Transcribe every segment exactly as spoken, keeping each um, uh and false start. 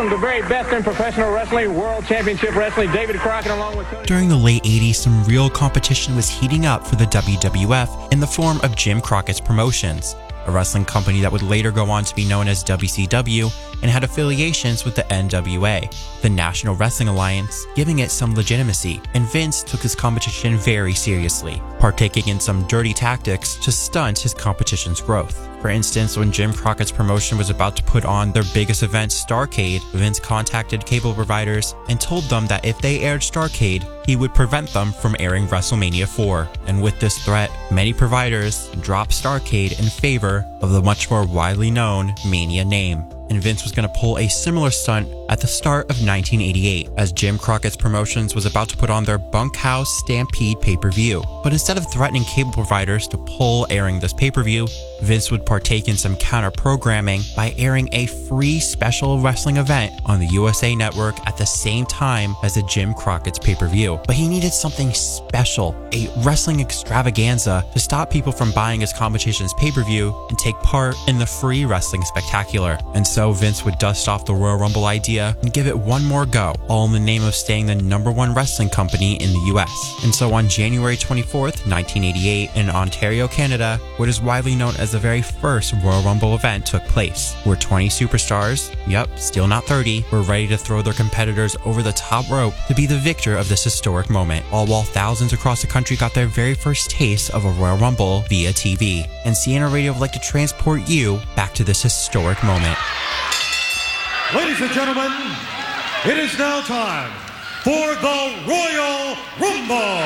welcome the very best in professional wrestling, World Championship Wrestling, David Crockett, along with Tony. During the late eighties, some real competition was heating up for the W W F in the form of Jim Crockett's Promotions, a wrestling company that would later go on to be known as W C W and had affiliations with the N W A, the National Wrestling Alliance, giving it some legitimacy, and Vince took his competition very seriously, partaking in some dirty tactics to stunt his competition's growth. For instance, when Jim Crockett's promotion was about to put on their biggest event, Starrcade, Vince contacted cable providers and told them that if they aired Starrcade, he would prevent them from airing WrestleMania four. And with this threat, many providers dropped Starrcade in favor of the much more widely known Mania name. And Vince was going to pull a similar stunt at the start of nineteen eighty-eight, as Jim Crockett's Promotions was about to put on their Bunkhouse Stampede pay-per-view. But instead of threatening cable providers to pull airing this pay-per-view, Vince would partake in some counter-programming by airing a free special wrestling event on the U S A Network at the same time as the Jim Crockett's pay-per-view. But he needed something special, a wrestling extravaganza, to stop people from buying his competition's pay-per-view and take part in the free wrestling spectacular. And so Vince would dust off the Royal Rumble idea and give it one more go, all in the name of staying the number one wrestling company in the U S. And so on January twenty-fourth, nineteen eighty-eight, in Ontario, Canada, what is widely known as the very first Royal Rumble event took place, where twenty superstars, yep, still not thirty, were ready to throw their competitors over the top rope to be the victor of this historic moment, all while thousands across the country got their very first taste of a Royal Rumble via T V. And C N R Radio would like to transport you back to this historic moment. Ladies and gentlemen, it is now time for the Royal Rumble.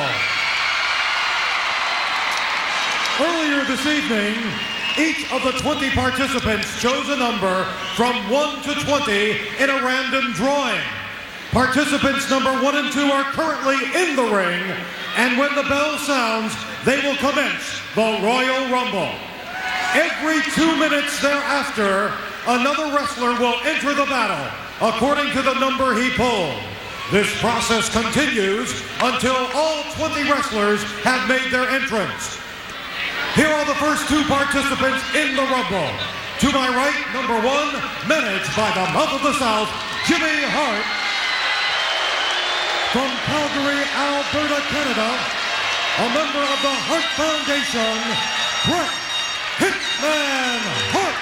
Earlier this evening, each of the twenty participants chose a number from one to twenty in a random drawing. Participants number one and two are currently in the ring, and when the bell sounds, they will commence the Royal Rumble. Every two minutes thereafter, another wrestler will enter the battle according to the number he pulled. This process continues until all twenty wrestlers have made their entrance. Here are the first two participants in the Rumble. To my right, number one, managed by the Mouth of the South, Jimmy Hart. From Calgary, Alberta, Canada, a member of the Hart Foundation, Bret Hitman Hart.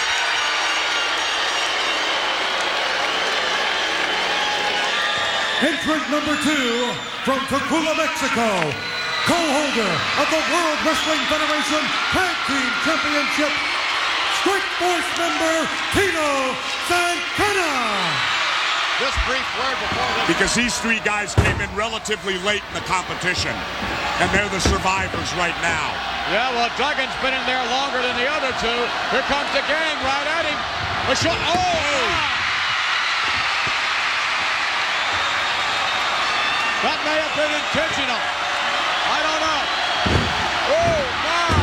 Entrant number two, from Tocula, Mexico, co-holder of the World Wrestling Federation Tag Team Championship, Strike Force member Tino Santana. Just brief word before this. Because these three guys came in relatively late in the competition, and they're the survivors right now. Yeah, well, Duggan's been in there longer than the other two. Here comes the gang right at him. A shot. Oh! That may have been intentional. I don't know. Oh, my.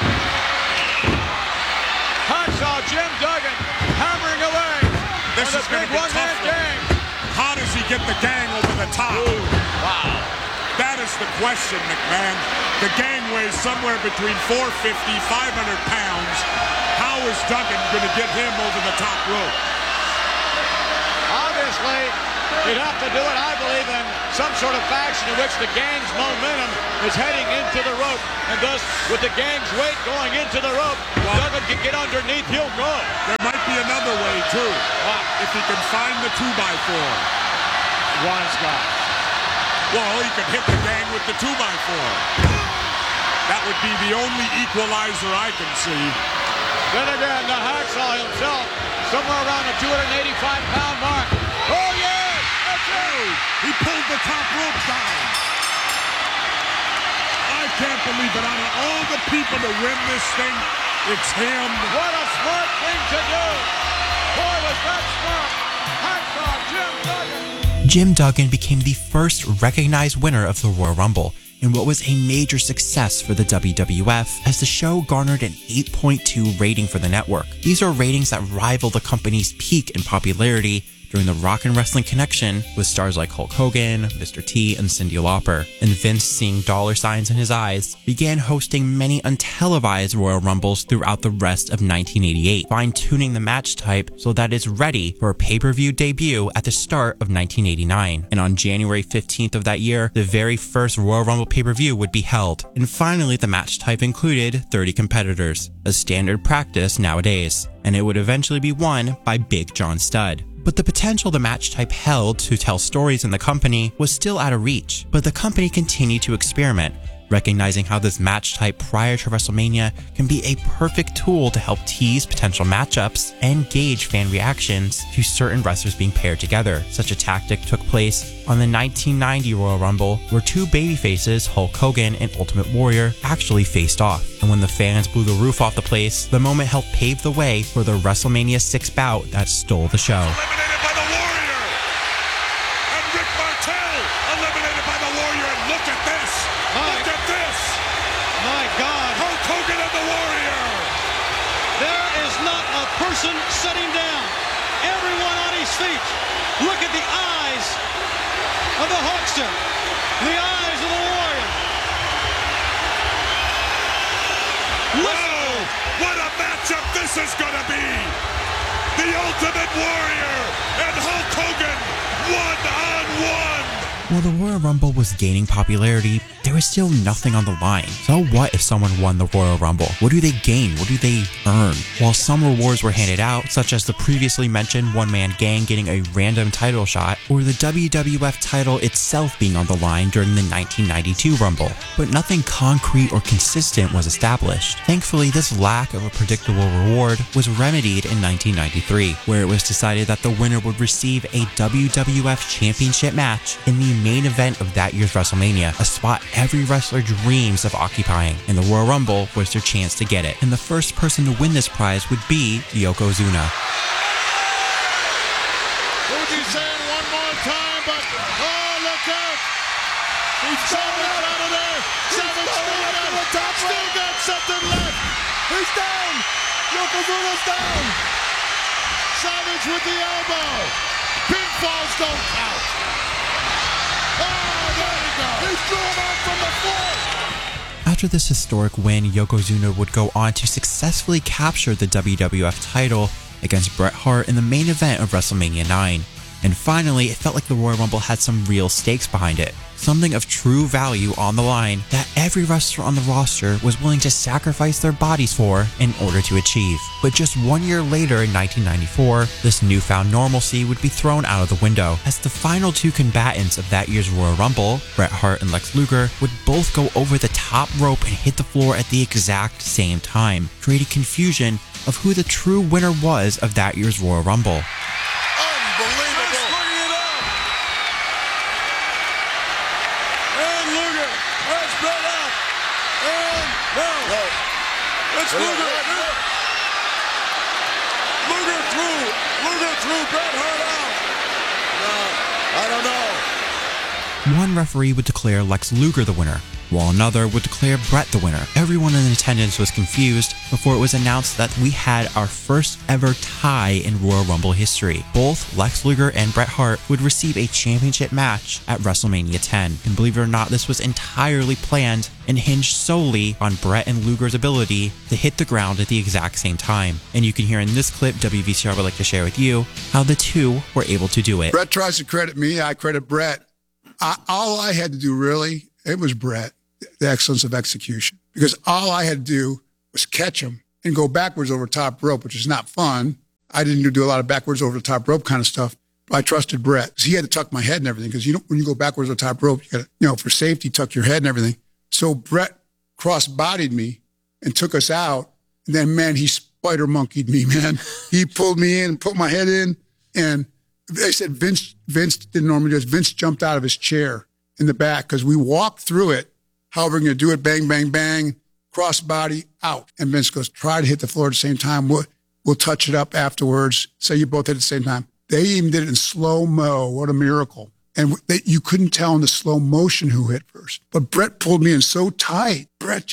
Hacksaw Jim Duggan hammering away. This is going to be tough. Game. How does he get the gang over the top? Ooh, wow. That is the question, McMahon. The gang weighs somewhere between four fifty, five hundred pounds. How is Duggan going to get him over the top rope? Obviously, he'd have to do it, I believe, in some sort of fashion in which the gang's momentum is heading into the rope. And thus, with the gang's weight going into the rope, well, Duggan can get underneath, he'll go. There might be another way, too. Wow. If he can find the two by four. Wise guy. Well, he could hit the gang with the two by four. That would be the only equalizer I can see. Then again, the Hacksaw himself, somewhere around the two hundred eighty-five pound mark. Oh, yeah! That's it! He pulled the top rope down. I can't believe it. Out of all the people to win this thing, it's him. What a smart thing to do. Boy, was that smart. Hacksaw Jim Duggan. Jim Duggan became the first recognized winner of the Royal Rumble in what was a major success for the W W F, as the show garnered an eight point two rating for the network. These are ratings that rival the company's peak in popularity during the Rock and Wrestling Connection with stars like Hulk Hogan, Mister T, and Cyndi Lauper. And Vince, seeing dollar signs in his eyes, began hosting many untelevised Royal Rumbles throughout the rest of nineteen eighty-eight, fine-tuning the match type so that it's ready for a pay-per-view debut at the start of nineteen eighty-nine. And on January fifteenth of that year, the very first Royal Rumble pay-per-view would be held. And finally, the match type included thirty competitors, a standard practice nowadays, and it would eventually be won by Big John Studd. But the potential the match type held to tell stories in the company was still out of reach, but the company continued to experiment, recognizing how this match type prior to WrestleMania can be a perfect tool to help tease potential matchups and gauge fan reactions to certain wrestlers being paired together. Such a tactic took place on the nineteen ninety Royal Rumble, where two babyfaces, Hulk Hogan and Ultimate Warrior, actually faced off. And when the fans blew the roof off the place, the moment helped pave the way for the WrestleMania six bout that stole the show. Eliminated by the Warrior! And Rick Martel eliminated by the Warrior, and look at this! My, look at this! My God! Hulk Hogan and the Warrior! There is not a person sitting down. Everyone on his feet. Look at the eyes of the Hulkster. The eyes of the Warrior. Whoa! What a matchup this is gonna be! The Ultimate Warrior and Hulk Hogan, one-on-one! While the Royal Rumble was gaining popularity, there was still nothing on the line. So what if someone won the Royal Rumble? What do they gain? What do they earn? While some rewards were handed out, such as the previously mentioned one-man gang getting a random title shot, or the W W F title itself being on the line during the nineteen ninety-two Rumble, but nothing concrete or consistent was established. Thankfully, this lack of a predictable reward was remedied in nineteen ninety-three, where it was decided that the winner would receive a W W F Championship match in the main event of that year's WrestleMania, a spot every wrestler dreams of occupying, and the Royal Rumble was their chance to get it. And the first person to win this prize would be Yokozuna. Fuji saying one more time, but oh, look out! He's Savage out of there! Savage still got, still got something left! He's down! Yokozuna's down! Savage with the elbow! Pinfalls don't count! Oh, there you go! He threw him out from the floor! After this historic win, Yokozuna would go on to successfully capture the W W F title against Bret Hart in the main event of WrestleMania nine. And finally, it felt like the Royal Rumble had some real stakes behind it, something of true value on the line that every wrestler on the roster was willing to sacrifice their bodies for in order to achieve. But just one year later in nineteen ninety-four, this newfound normalcy would be thrown out of the window, as the final two combatants of that year's Royal Rumble, Bret Hart and Lex Luger, would both go over the top rope and hit the floor at the exact same time, creating confusion of who the true winner was of that year's Royal Rumble. It's Luger. Luger threw. Luger threw Bret Hart out. No, I don't know. One referee would declare Lex Luger the winner, while another would declare Bret the winner. Everyone in attendance was confused before it was announced that we had our first ever tie in Royal Rumble history. Both Lex Luger and Bret Hart would receive a championship match at WrestleMania ten. And believe it or not, this was entirely planned and hinged solely on Bret and Luger's ability to hit the ground at the exact same time. And you can hear in this clip W V C R would like to share with you how the two were able to do it. Bret tries to credit me, I credit Bret. I, all I had to do really, it was Bret, the excellence of execution. Because all I had to do was catch him and go backwards over top rope, which is not fun. I didn't do a lot of backwards over the top rope kind of stuff. But I trusted Bret. He had to tuck my head and everything, because you know, when you go backwards over top rope, you got to, you know, for safety, tuck your head and everything. So Bret cross-bodied me and took us out. And then, man, he spider-monkeyed me, man. He pulled me in, put my head in, and they said Vince Vince didn't normally do this. Vince jumped out of his chair in the back because we walked through it. How we're going to do it, bang, bang, bang, cross-body, out. And Vince goes, try to hit the floor at the same time. We'll, we'll touch it up afterwards. Say you both hit at the same time. They even did it in slow-mo. What a miracle. And they, you couldn't tell in the slow motion who hit first. But Bret pulled me in so tight. Bret just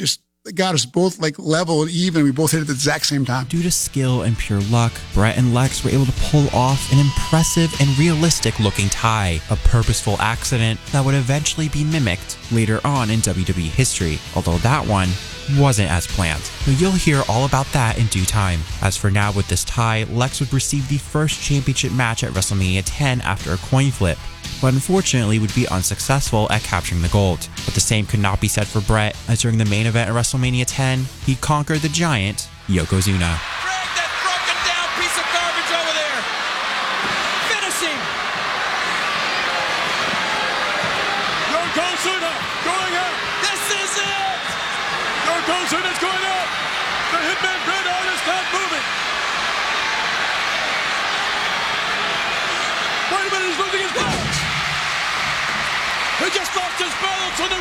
that got us both like level and even. We both hit it at the exact same time. Due to skill and pure luck, Bret and Lex were able to pull off an impressive and realistic looking tie, a purposeful accident that would eventually be mimicked later on in W W E history, although that one wasn't as planned. But you'll hear all about that in due time. As for now, with this tie, Lex would receive the first championship match at WrestleMania ten after a coin flip, but unfortunately would be unsuccessful at capturing the gold. But the same could not be said for Bret, as during the main event at WrestleMania ten, he conquered the giant, Yokozuna. Drag that broken down piece of garbage over there! Finish him! Yokozuna going up. This is it! Yokozuna's going up. The Hitman Red Arm is not moving. Wait a minute, he's losing his balance. He just lost his balance on the